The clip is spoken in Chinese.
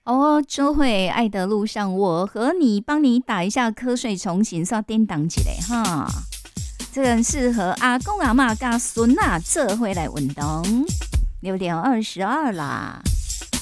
哦，周慧爱的路上，我和你帮你打一下瞌睡重醒，稍颠当起来哈。这个很适合阿公阿嬷跟孙啊这回来运动。6:22啦。